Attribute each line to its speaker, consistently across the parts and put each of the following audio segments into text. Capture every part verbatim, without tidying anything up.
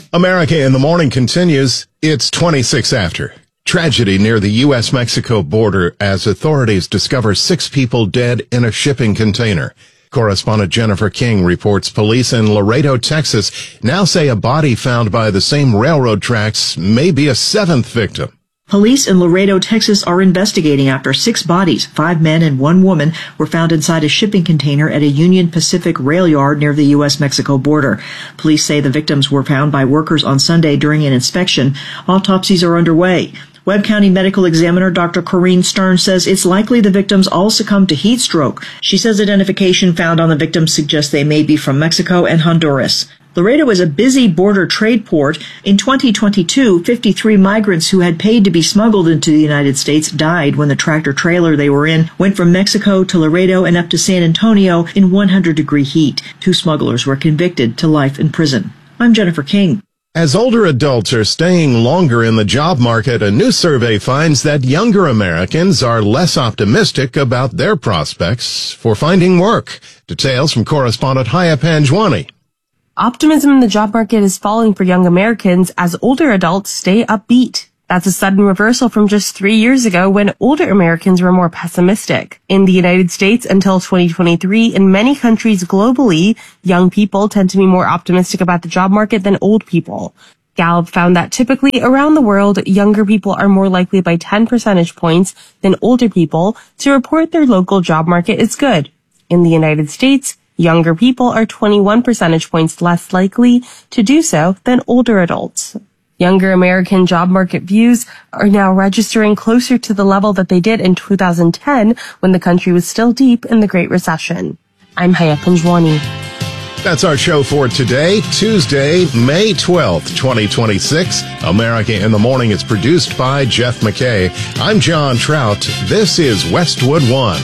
Speaker 1: America in the Morning continues. It's twenty-six after. Tragedy near the U S Mexico border as authorities discover six people dead in a shipping container. Correspondent Jennifer King reports police in Laredo, Texas now say a body found by the same railroad tracks may be a seventh victim.
Speaker 2: Police in Laredo, Texas are investigating after six bodies, five men and one woman, were found inside a shipping container at a Union Pacific rail yard near the U S Mexico border. Police say the victims were found by workers on Sunday during an inspection. Autopsies are underway. Webb County Medical Examiner Doctor Corrine Stern says it's likely the victims all succumbed to heat stroke. She says identification found on the victims suggests they may be from Mexico and Honduras. Laredo is a busy border trade port. In twenty twenty-two, fifty-three migrants who had paid to be smuggled into the United States died when the tractor trailer they were in went from Mexico to Laredo and up to San Antonio in one hundred degree heat. Two smugglers were convicted to life in prison. I'm Jennifer King.
Speaker 1: As older adults are staying longer in the job market, a new survey finds that younger Americans are less optimistic about their prospects for finding work. Details from correspondent Haya Panjwani.
Speaker 3: Optimism in the job market is falling for young Americans as older adults stay upbeat. That's a sudden reversal from just three years ago when older Americans were more pessimistic. In the United States until twenty twenty-three, in many countries globally, young people tend to be more optimistic about the job market than old people. Gallup found that typically around the world, younger people are more likely by ten percentage points than older people to report their local job market is good. In the United States, younger people are twenty-one percentage points less likely to do so than older adults. Younger American job market views are now registering closer to the level that they did in two thousand ten when the country was still deep in the Great Recession. I'm Haya Panjwani.
Speaker 1: That's our show for today, Tuesday, May twelfth, twenty twenty-six. America in the Morning is produced by Jeff McKay. I'm John Trout. This is Westwood One.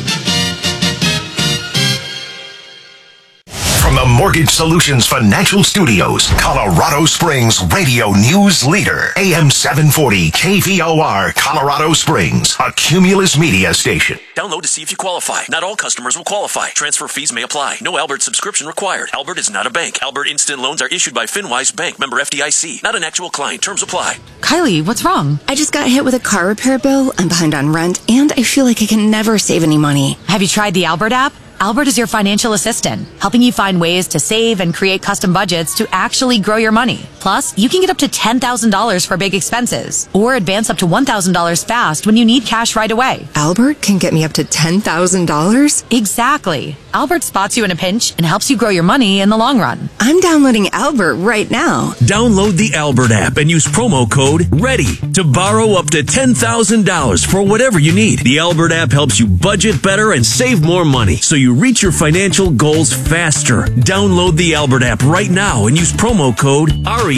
Speaker 4: From the Mortgage Solutions Financial Studios, Colorado Springs radio news leader, A M seven forty K V O R, Colorado Springs, a Cumulus media station.
Speaker 5: Download to see if you qualify. Not all customers will qualify. Transfer fees may apply. No Albert subscription required. Albert is not a bank. Albert Instant Loans are issued by FinWise Bank, member F D I C. Not an actual client. Terms apply.
Speaker 6: Kylie, what's wrong? I just got hit with a car repair bill. I'm behind on rent, and I feel like I can never save any money.
Speaker 7: Have you tried the Albert app? Albert is your financial assistant, helping you find ways to save and create custom budgets to actually grow your money. Plus, you can get up to ten thousand dollars for big expenses, or advance up to one thousand dollars fast when you need cash right away.
Speaker 6: Albert can get me up to ten thousand dollars?
Speaker 7: Exactly. Albert spots you in a pinch and helps you grow your money in the long run.
Speaker 6: I'm downloading Albert right now.
Speaker 8: Download the Albert app and use promo code READY to borrow up to ten thousand dollars for whatever you need. The Albert app helps you budget better and save more money, so you reach your financial goals faster. Download the Albert app right now and use promo code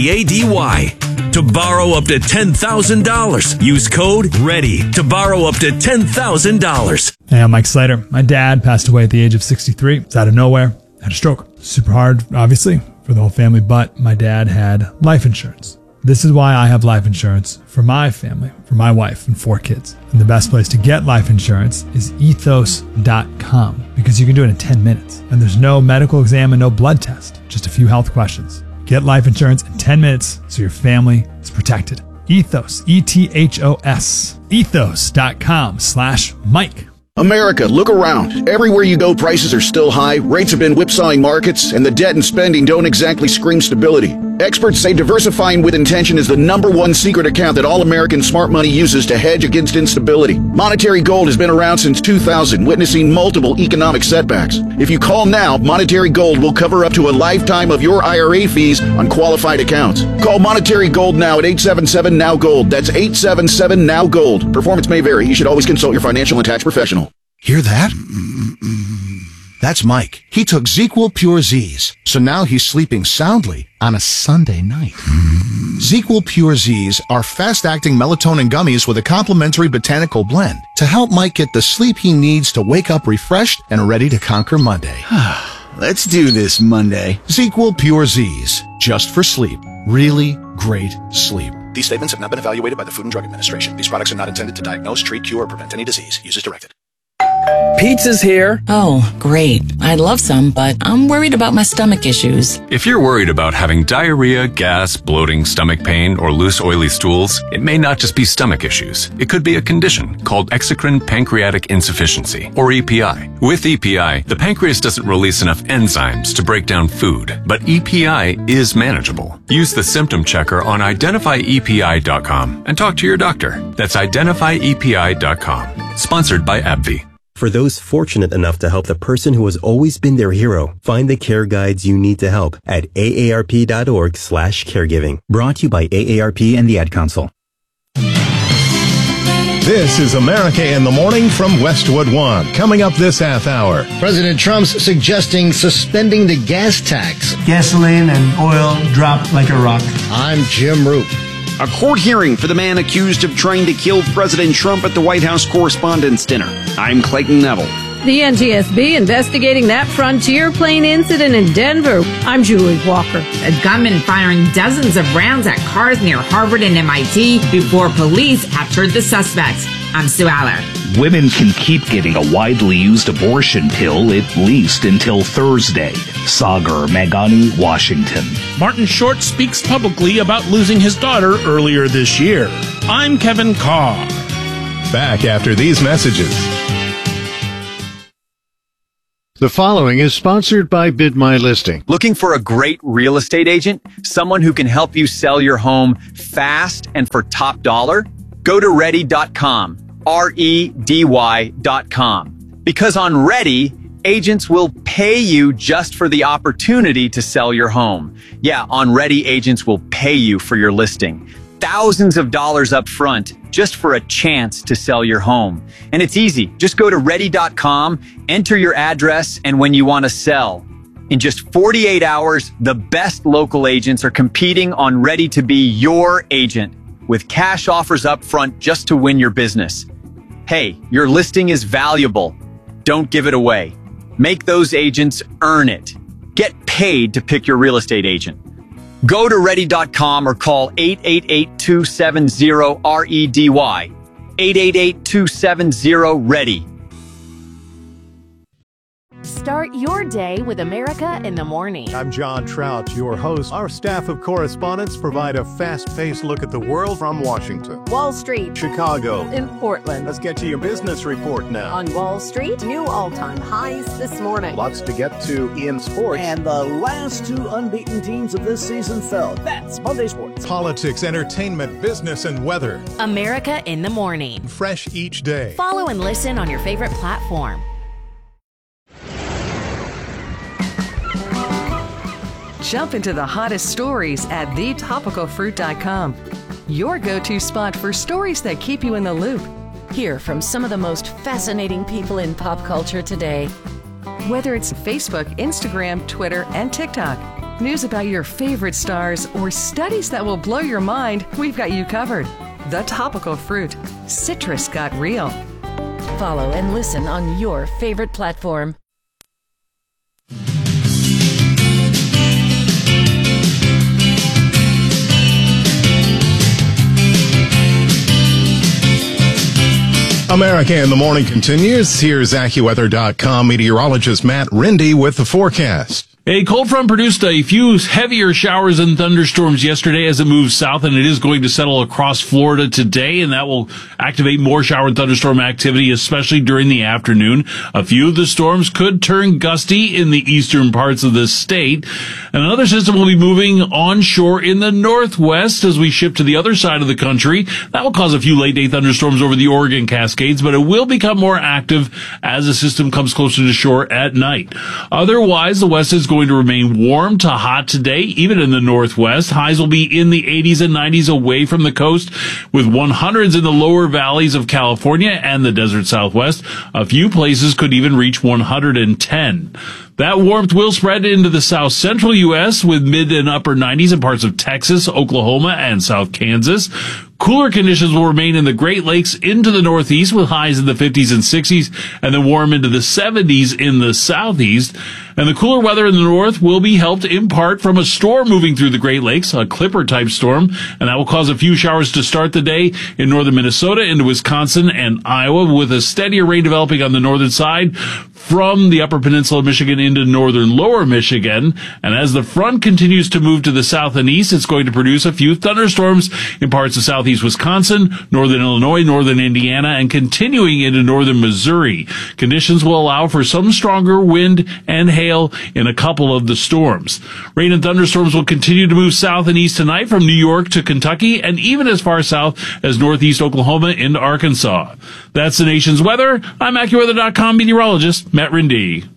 Speaker 8: READY to borrow up to ten thousand dollars. Use code READY to borrow up to ten thousand dollars.
Speaker 9: Hey, I'm Mike Slater. My dad passed away at the age of sixty-three. It's out of nowhere. Had a stroke. Super hard, obviously, for the whole family, but my dad had life insurance. This is why I have life insurance for my family, for my wife and four kids. And the best place to get life insurance is ethos dot com, because you can do it in ten minutes. And there's no medical exam and no blood test, just a few health questions. Get life insurance in ten minutes so your family is protected. Ethos, E T H O S, ethos dot com slash Mike.
Speaker 10: America, look around. Everywhere you go, prices are still high, rates have been whipsawing markets, and the debt and spending don't exactly scream stability. Experts say diversifying with intention is the number one secret account that all American smart money uses to hedge against instability. Monetary Gold has been around since two thousand, witnessing multiple economic setbacks. If you call now, Monetary Gold will cover up to a lifetime of your I R A fees on qualified accounts. Call Monetary Gold now at eight seven seven, N O W, GOLD. That's eight seven seven, N O W, GOLD. Performance may vary. You should always consult your financial and tax professional.
Speaker 11: Hear that? That's Mike. He took ZzzQuil Pure Z's, so now he's sleeping soundly on a Sunday night. ZzzQuil Pure Z's are fast-acting melatonin gummies with a complementary botanical blend to help Mike get the sleep he needs to wake up refreshed and ready to conquer Monday.
Speaker 12: Let's do this Monday.
Speaker 11: ZzzQuil Pure Z's, just for sleep. Really great sleep.
Speaker 13: These statements have not been evaluated by the Food and Drug Administration. These products are not intended to diagnose, treat, cure, or prevent any disease. Use as directed. Pizza's here.
Speaker 14: Oh, great. I'd love some, but I'm worried about my stomach issues.
Speaker 15: If you're worried about having diarrhea, gas, bloating, stomach pain, or loose oily stools, it may not just be stomach issues. It could be a condition called exocrine pancreatic insufficiency, or E P I. With E P I, the pancreas doesn't release enough enzymes to break down food, but E P I is manageable. Use the symptom checker on identify E P I dot com and talk to your doctor. That's identify E P I dot com. Sponsored by AbbVie.
Speaker 16: For those fortunate enough to help the person who has always been their hero, find the care guides you need to help at A A R P dot org slash caregiving. Brought to you by A A R P and the Ad Council.
Speaker 1: This is America in the Morning from Westwood One. Coming up this half hour.
Speaker 17: President Trump's suggesting suspending the gas tax.
Speaker 18: Gasoline and oil dropped like a rock.
Speaker 17: I'm Jim Root.
Speaker 19: A court hearing for the man accused of trying to kill President Trump at the White House Correspondents' Dinner. I'm Clayton Neville.
Speaker 20: The N T S B investigating that Frontier plane incident in Denver. I'm Julie Walker.
Speaker 21: A gunman firing dozens of rounds at cars near Harvard and M I T before police captured the suspects. I'm Sue Aller.
Speaker 22: Women can keep getting a widely used abortion pill at least until Thursday. Sagar Meghani, Washington.
Speaker 23: Martin Short speaks publicly about losing his daughter earlier this year. I'm Kevin Carr.
Speaker 1: Back after these messages.
Speaker 24: The following is sponsored by Bid My Listing.
Speaker 25: Looking for a great real estate agent? Someone who can help you sell your home fast and for top dollar? Go to ready dot com. R E D Y dot com. Because on Ready, agents will pay you just for the opportunity to sell your home. Yeah, on Ready, agents will pay you for your listing. Thousands of dollars up front just for a chance to sell your home. And it's easy. Just go to ready dot com, enter your address and when you want to sell. In just forty-eight hours, the best local agents are competing on Ready to be your agent with cash offers up front just to win your business. Hey, your listing is valuable. Don't give it away. Make those agents earn it. Get paid to pick your real estate agent. Go to ready dot com or call eight eight eight, two seven zero, R E D Y. eight eight eight, two seven zero, READY.
Speaker 26: Start your day with America in the Morning.
Speaker 1: I'm John Trout, your host. Our staff of correspondents provide a fast-paced look at the world from Washington,
Speaker 26: Wall Street,
Speaker 1: Chicago,
Speaker 26: and Portland.
Speaker 1: Let's get to your business report now.
Speaker 26: On Wall Street, new all-time highs this morning.
Speaker 1: Lots to get to in sports.
Speaker 27: And the last two unbeaten teams of this season fell. That's Monday Sports.
Speaker 1: Politics, entertainment, business, and weather.
Speaker 26: America in the Morning.
Speaker 1: Fresh each day.
Speaker 26: Follow and listen on your favorite platform.
Speaker 28: Jump into the hottest stories at the topical fruit dot com. Your go-to spot for stories that keep you in the loop.
Speaker 26: Hear from some of the most fascinating people in pop culture today.
Speaker 28: Whether it's Facebook, Instagram, Twitter, and TikTok, news about your favorite stars, or studies that will blow your mind, we've got you covered. The Topical Fruit. Citrus got real.
Speaker 26: Follow and listen on your favorite platform.
Speaker 1: America in the Morning continues. Here's AccuWeather dot com meteorologist Matt Rindy with the forecast.
Speaker 29: A cold front produced a few heavier showers and thunderstorms yesterday as it moves south, and it is going to settle across Florida today, and that will activate more shower and thunderstorm activity, especially during the afternoon. A few of the storms could turn gusty in the eastern parts of the state, and another system will be moving onshore in the northwest as we shift to the other side of the country. That will cause a few late-day thunderstorms over the Oregon Cascades, but it will become more active as the system comes closer to shore at night. Otherwise, the west is going to remain warm to hot today, even in the northwest. Highs will be in the eighties and nineties away from the coast, with hundreds in the lower valleys of California and the desert southwest. A few places could even reach one hundred ten. That warmth will spread into the south central U S with mid and upper nineties in parts of Texas, Oklahoma, and South Kansas. Cooler conditions will remain in the Great Lakes into the northeast with highs in the fifties and sixties, and then warm into the seventies in the southeast. And the cooler weather in the north will be helped in part from a storm moving through the Great Lakes, a Clipper-type storm, and that will cause a few showers to start the day in northern Minnesota into Wisconsin and Iowa, with a steadier rain developing on the northern side from the upper peninsula of Michigan into northern lower Michigan. And as the front continues to move to the south and east, it's going to produce a few thunderstorms in parts of southeast Wisconsin, northern Illinois, northern Indiana, and continuing into northern Missouri. Conditions will allow for some stronger wind and hail in a couple of the storms. Rain and thunderstorms will continue to move south and east tonight from New York to Kentucky and even as far south as northeast Oklahoma into Arkansas. That's the nation's weather. I'm AccuWeather dot com meteorologist Matt Rindy.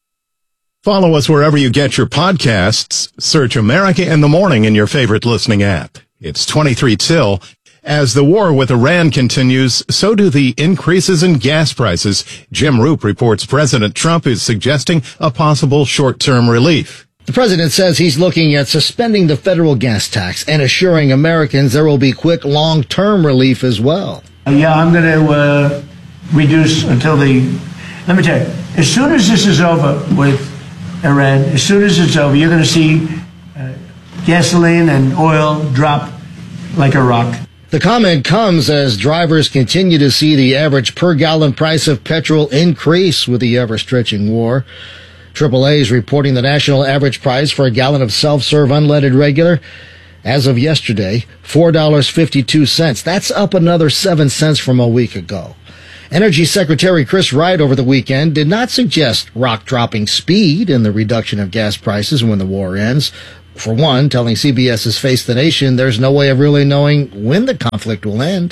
Speaker 1: Follow us wherever you get your podcasts. Search America in the Morning in your favorite listening app. It's twenty-three till. As the war with Iran continues, so do the increases in gas prices. Jim Roop reports President Trump is suggesting a possible short-term relief.
Speaker 17: The president says he's looking at suspending the federal gas tax and assuring Americans there will be quick long-term relief as well.
Speaker 18: Yeah, I'm going to uh, reduce until the, let me tell you, as soon as this is over with Iran, as soon as it's over, you're going to see uh, gasoline and oil drop like a rock.
Speaker 17: The comment comes as drivers continue to see the average per gallon price of petrol increase with the ever-stretching war. triple A is reporting the national average price for a gallon of self-serve unleaded regular, as of yesterday, four dollars and fifty-two cents. That's up another seven cents from a week ago. Energy Secretary Chris Wright over the weekend did not suggest rock-dropping speed in the reduction of gas prices when the war ends. For one, telling CBS's Face the Nation there's no way of really knowing when the conflict will end.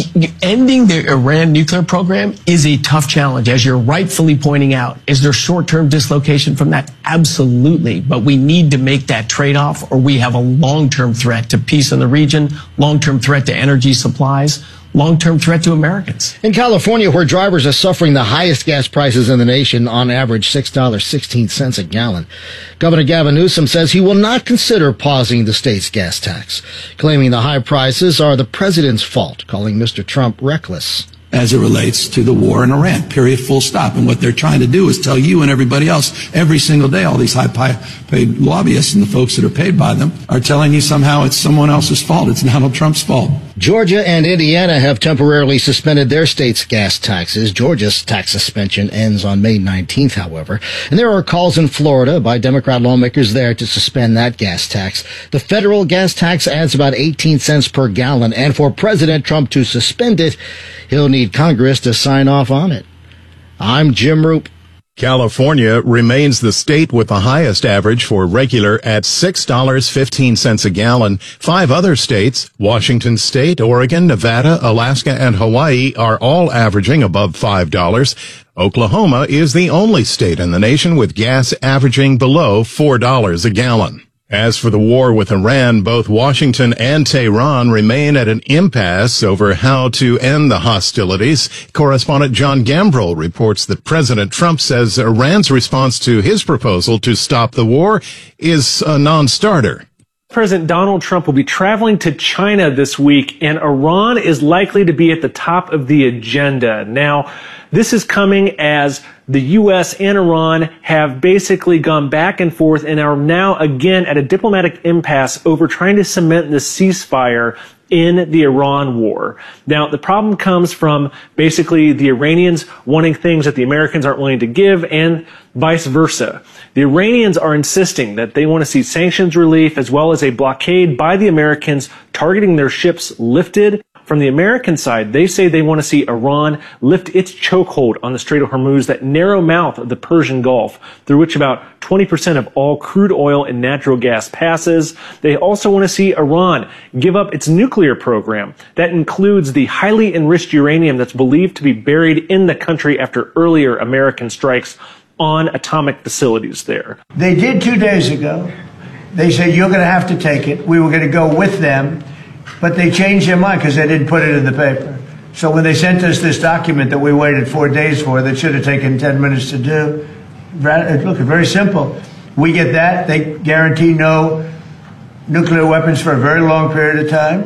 Speaker 2: Ending the Iran nuclear program is a tough challenge, as you're rightfully pointing out. Is there short-term dislocation from that? Absolutely. But we need to make that trade-off, or we have a long-term threat to peace in the region, long-term threat to energy supplies, long-term threat to Americans.
Speaker 17: In California, where drivers are suffering the highest gas prices in the nation, on average six dollars and sixteen cents a gallon, Governor Gavin Newsom says he will not consider pausing the state's gas tax, claiming the high prices are the president's fault, calling Mister Trump reckless.
Speaker 3: As it relates to the war in Iran, period, full stop. And what they're trying to do is tell you and everybody else every single day, all these high-paid lobbyists and the folks that are paid by them are telling you somehow it's someone else's fault. It's Donald Trump's fault.
Speaker 17: Georgia and Indiana have temporarily suspended their state's gas taxes. Georgia's tax suspension ends on May nineteenth, however. And there are calls in Florida by Democrat lawmakers there to suspend that gas tax. The federal gas tax adds about eighteen cents per gallon, and for President Trump to suspend it, he'll need Congress to sign off on it. I'm Jim Roop.
Speaker 1: California remains the state with the highest average for regular at six dollars and fifteen cents a gallon. Five other states, Washington State, Oregon, Nevada, Alaska, and Hawaii, are all averaging above five dollars. Oklahoma is the only state in the nation with gas averaging below four dollars a gallon. As for the war with Iran, both Washington and Tehran remain at an impasse over how to end the hostilities. Correspondent John Gambrell reports that President Trump says Iran's response to his proposal to stop the war is a non-starter.
Speaker 4: President Donald Trump will be traveling to China this week, and Iran is likely to be at the top of the agenda. Now, this is coming as the U S and Iran have basically gone back and forth and are now again at a diplomatic impasse over trying to cement the ceasefire in the Iran war. Now, the problem comes from basically the Iranians wanting things that the Americans aren't willing to give, and vice versa. The Iranians are insisting that they want to see sanctions relief as well as a blockade by the Americans targeting their ships lifted. From the American side, they say they want to see Iran lift its chokehold on the Strait of Hormuz, that narrow mouth of the Persian Gulf, through which about twenty percent of all crude oil and natural gas passes. They also want to see Iran give up its nuclear program. That includes the highly enriched uranium that's believed to be buried in the country after earlier American strikes on atomic facilities there.
Speaker 18: They did two days ago. They said, you're going to have to take it. We were going to go with them. But they changed their mind because they didn't put it in the paper. So when they sent us this document that we waited four days for, that should have taken ten minutes to do, look, very simple. We get that. They guarantee no nuclear weapons for a very long period of time.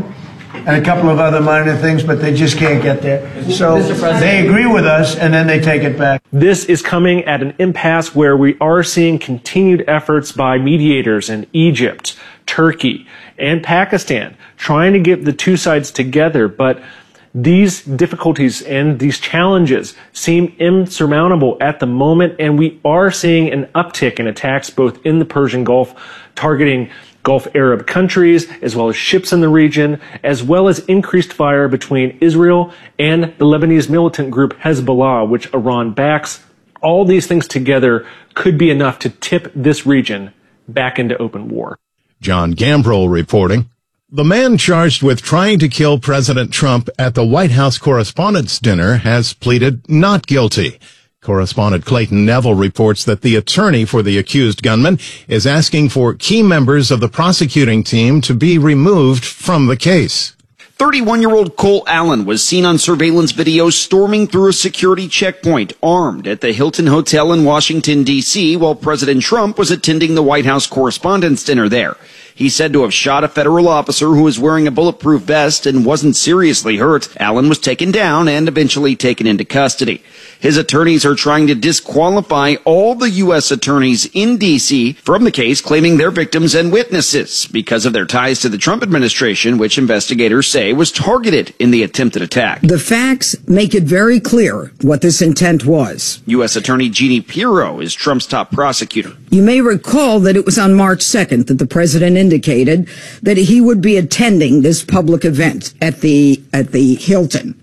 Speaker 18: and a couple of other minor things, but they just can't get there. So they agree with us, and then they take it back.
Speaker 4: This is coming at an impasse where we are seeing continued efforts by mediators in Egypt, Turkey, and Pakistan trying to get the two sides together, but these difficulties and these challenges seem insurmountable at the moment, and we are seeing an uptick in attacks both in the Persian Gulf, targeting Gulf Arab countries, as well as ships in the region, as well as increased fire between Israel and the Lebanese militant group Hezbollah, which Iran backs. All these things together could be enough to tip this region back into open war.
Speaker 1: John Gambrell reporting. The man charged with trying to kill President Trump at the White House Correspondents' Dinner has pleaded not guilty. Correspondent Clayton Neville reports that the attorney for the accused gunman is asking for key members of the prosecuting team to be removed from the case.
Speaker 19: thirty-one-year-old Cole Allen was seen on surveillance video storming through a security checkpoint armed at the Hilton Hotel in Washington, D C, while President Trump was attending the White House Correspondents' Dinner there. He's said to have shot a federal officer who was wearing a bulletproof vest and wasn't seriously hurt. Allen was taken down and eventually taken into custody. His attorneys are trying to disqualify all the U S attorneys in D C from the case, claiming they're victims and witnesses because of their ties to the Trump administration, which investigators say was targeted in the attempted attack.
Speaker 5: The facts make it very clear what this intent was.
Speaker 19: U S Attorney Jeannie Pirro is Trump's top prosecutor.
Speaker 5: You may recall that it was on March second that the president indicated that he would be attending this public event at the at the Hilton.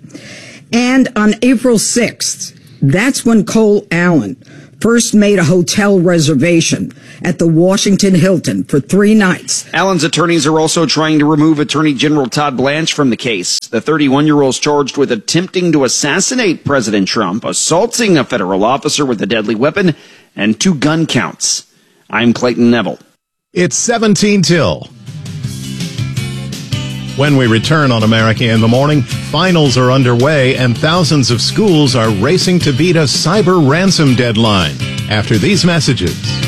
Speaker 5: And on April sixth, that's when Cole Allen first made a hotel reservation at the Washington Hilton for three nights.
Speaker 19: Allen's attorneys are also trying to remove Attorney General Todd Blanche from the case. The thirty-one-year-old's charged with attempting to assassinate President Trump, assaulting a federal officer with a deadly weapon, and two gun counts. I'm Clayton Neville.
Speaker 1: It's seventeen till. When we return on America in the Morning, finals are underway and thousands of schools are racing to beat a cyber ransom deadline. After these messages.